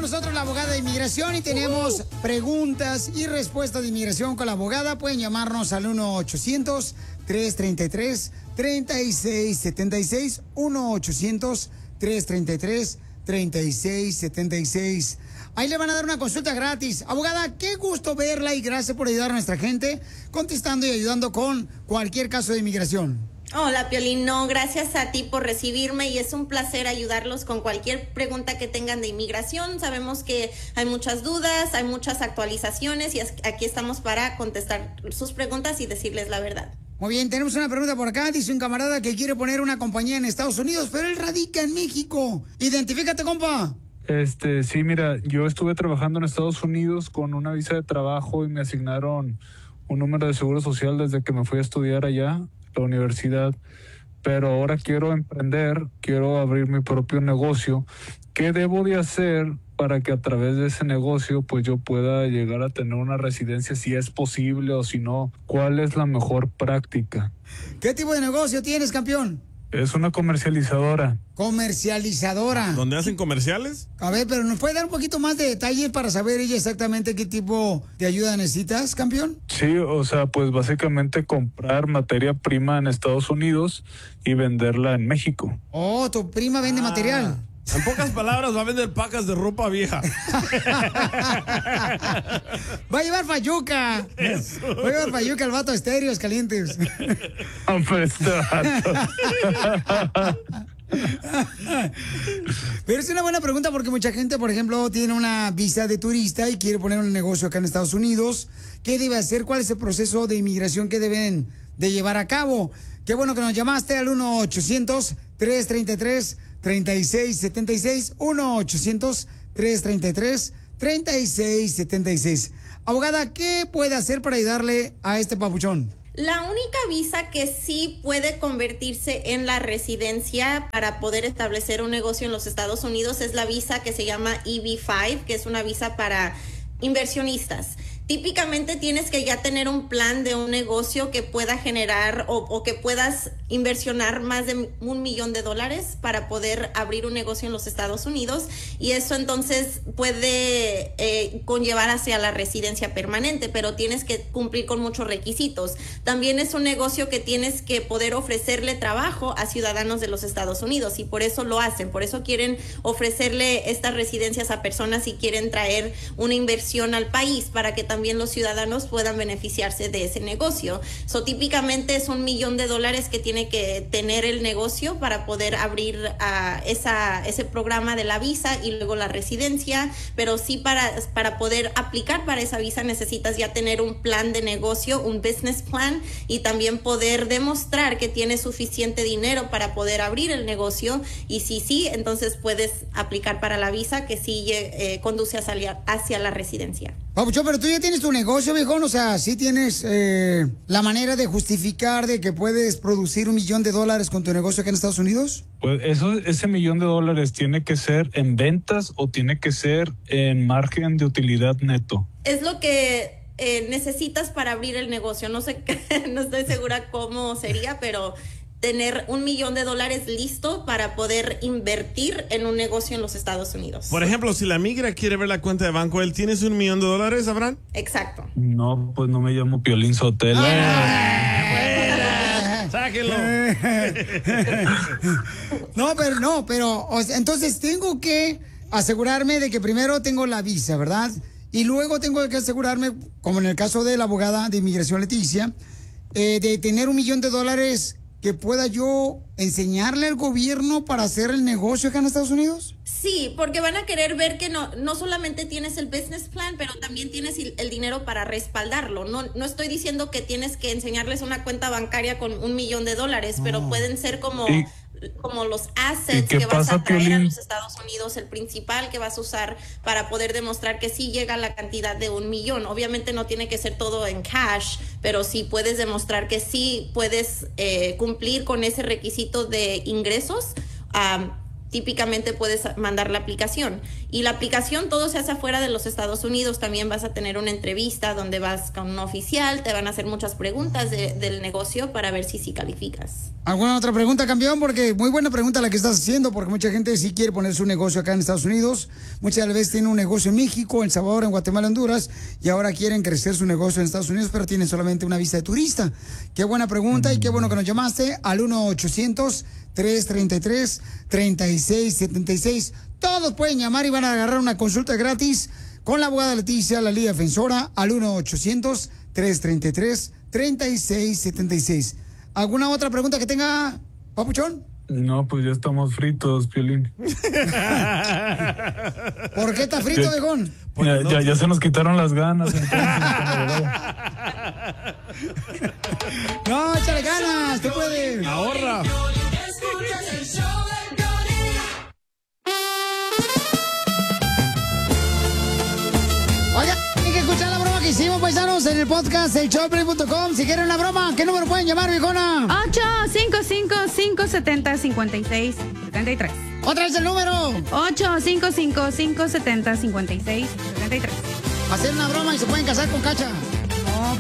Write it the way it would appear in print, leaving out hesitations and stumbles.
con nosotros la abogada de inmigración y tenemos preguntas y respuestas de inmigración con la abogada. Pueden llamarnos al 1-800-333-3676. 1-800-333-3676. Ahí le van a dar una consulta gratis. Abogada, qué gusto verla y gracias por ayudar a nuestra gente contestando y ayudando con cualquier caso de inmigración. Hola, Piolín. No, gracias a ti por recibirme y es un placer ayudarlos con cualquier pregunta que tengan de inmigración. Sabemos que hay muchas dudas, hay muchas actualizaciones y aquí estamos para contestar sus preguntas y decirles la verdad. Muy bien, tenemos una pregunta por acá. Dice un camarada que quiere poner una compañía en Estados Unidos, pero él radica en México. Identifícate, compa. Sí, mira, yo estuve trabajando en Estados Unidos con una visa de trabajo y me asignaron un número de seguro social desde que me fui a estudiar allá, la universidad, pero ahora quiero emprender, quiero abrir mi propio negocio. ¿Qué debo de hacer para que a través de ese negocio pues yo pueda llegar a tener una residencia, si es posible o si no? ¿Cuál es la mejor práctica? ¿Qué tipo de negocio tienes, campeón? Es una comercializadora. Comercializadora. ¿Dónde hacen comerciales? A ver, pero ¿nos puede dar un poquito más de detalles para saber ella exactamente qué tipo de ayuda necesitas, campeón? Sí, o sea, pues básicamente comprar materia prima en Estados Unidos y venderla en México. Oh, tu prima vende material. En pocas palabras, va a vender pacas de ropa vieja. Va a llevar fayuca. Va a llevar fayuca al vato, estéreos calientes. Pero es una buena pregunta porque mucha gente, por ejemplo, tiene una visa de turista y quiere poner un negocio acá en Estados Unidos. ¿Qué debe hacer? ¿Cuál es el proceso de inmigración que deben de llevar a cabo? Qué bueno que nos llamaste al 1-800-333-3676. 1-800-333-3676. Abogada, ¿qué puede hacer para ayudarle a este papuchón? La única visa que sí puede convertirse en la residencia para poder establecer un negocio en los Estados Unidos es la visa que se llama EB-5, que es una visa para inversionistas. Típicamente tienes que ya tener un plan de un negocio que pueda generar o que puedas inversionar más de $1 millón para poder abrir un negocio en los Estados Unidos, y eso entonces puede conllevar hacia la residencia permanente, pero tienes que cumplir con muchos requisitos. También es un negocio que tienes que poder ofrecerle trabajo a ciudadanos de los Estados Unidos y por eso lo hacen, por eso quieren ofrecerle estas residencias a personas y quieren traer una inversión al país para que también los ciudadanos puedan beneficiarse de ese negocio. Típicamente es $1 millón que tiene que tener el negocio para poder abrir ese programa de la visa y luego la residencia, pero sí para poder aplicar para esa visa necesitas ya tener un plan de negocio, un business plan, y también poder demostrar que tienes suficiente dinero para poder abrir el negocio, y si sí, entonces puedes aplicar para la visa que sí conduce hacia la residencia. Papuchón, pero tú ya tienes tu negocio, viejón, o sea, sí tienes la manera de justificar de que puedes producir $1 millón con tu negocio acá en Estados Unidos. Pues ese $1 millón tiene que ser en ventas o tiene que ser en margen de utilidad neto. Es lo que necesitas para abrir el negocio. No sé, no estoy segura cómo sería, pero tener $1 millón listo para poder invertir en un negocio en los Estados Unidos. Por ejemplo, si la migra quiere ver la cuenta de banco, ¿él tienes $1 millón, Abraham? Exacto. No, pues no me llamo Piolín Sotelo. ¡Sáquenlo! pero o sea, entonces tengo que asegurarme de que primero tengo la visa, ¿verdad? Y luego tengo que asegurarme, como en el caso de la abogada de inmigración Leticia, de tener $1 millón que pueda yo enseñarle al gobierno para hacer el negocio acá en Estados Unidos. Sí, porque van a querer ver que no solamente tienes el business plan, pero también tienes el dinero para respaldarlo. No estoy diciendo que tienes que enseñarles una cuenta bancaria con $1 millón, pero pueden ser como los assets que vas a traer a los Estados Unidos, el principal que vas a usar para poder demostrar que sí llega la cantidad de $1 millón. Obviamente no tiene que ser todo en cash, pero sí puedes demostrar que sí puedes cumplir con ese requisito de ingresos. típicamente puedes mandar la aplicación. Y la aplicación todo se hace afuera de los Estados Unidos. También vas a tener una entrevista donde vas con un oficial, te van a hacer muchas preguntas del negocio para ver si sí calificas. ¿Alguna otra pregunta, campeón? Porque muy buena pregunta la que estás haciendo, porque mucha gente sí quiere poner su negocio acá en Estados Unidos. Muchas veces tienen un negocio en México, en El Salvador, en Guatemala, Honduras, y ahora quieren crecer su negocio en Estados Unidos, pero tienen solamente una visa de turista. Qué buena pregunta y qué bueno que nos llamaste al 1-800-333-3676. Todos pueden llamar y van a agarrar una consulta gratis con la abogada Leticia, la Liga Defensora, al 1-800-333-3676. ¿Alguna otra pregunta que tenga, papuchón? No, pues ya estamos fritos, Piolín. ¿Por qué está frito, viejón? Ya se nos quitaron las ganas. No, échale ganas, tú puedes. Ahorra. Oiga, hay que escuchar la broma que hicimos, paisanos, en el podcast elshowplay.com. Si quieren una broma, ¿qué número pueden llamar, viejona? 855-570-5673. Otra vez el número. 855-570-5673. Hacer una broma y se pueden casar con Cacha. No,